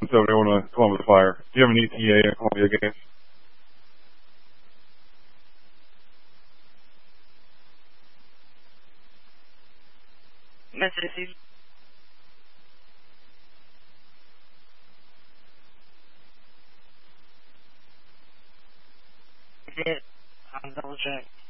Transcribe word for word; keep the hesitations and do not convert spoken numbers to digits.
seventy-one Columbus Fire. Do you have an E T A at Columbia Gas? Mississippi. Is it? I'll double check.